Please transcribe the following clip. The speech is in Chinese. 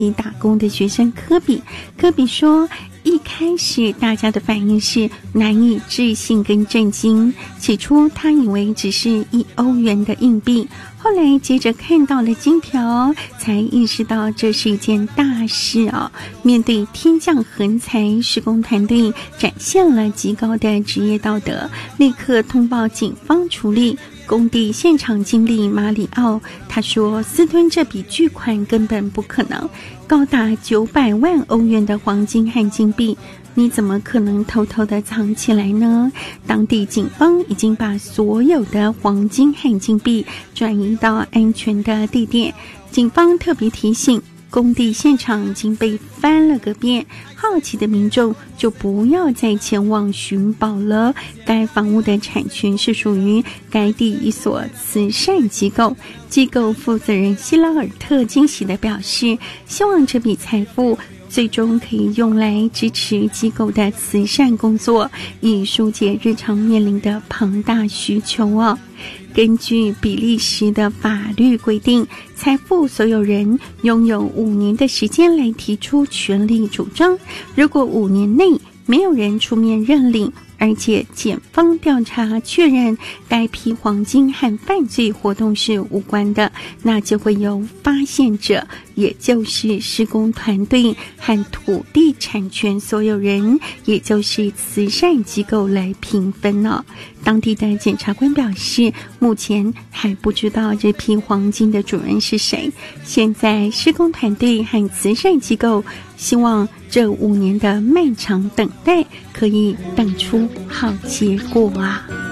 打工的学生科比。科比说，一开始大家的反应是难以置信跟震惊，起初他以为只是1欧元的硬币，后来接着看到了金条，才意识到这是一件大事哦。面对天降横财，施工团队展现了极高的职业道德，立刻通报警方处理。工地现场经理马里奥他说，私吞这笔巨款根本不可能，高达900万欧元的黄金和金币，你怎么可能偷偷的藏起来呢？当地警方已经把所有的黄金和金币转移到安全的地点。警方特别提醒，工地现场已经被翻了个遍，好奇的民众就不要再前往寻宝了。该房屋的产权是属于该地一所慈善机构。机构负责人希拉尔特惊喜地表示，希望这笔财富最终可以用来支持机构的慈善工作，以疏解日常面临的庞大需求哦。根据比利时的法律规定，财富所有人拥有5年的时间来提出权利主张，如果5年内没有人出面认领，而且检方调查确认该批黄金和犯罪活动是无关的，那就会由发现者，也就是施工团队和土地产权所有人，也就是慈善机构来平分哦。当地的检察官表示，目前还不知道这批黄金的主人是谁。现在施工团队和慈善机构希望这5年的漫长等待可以等出好结果啊。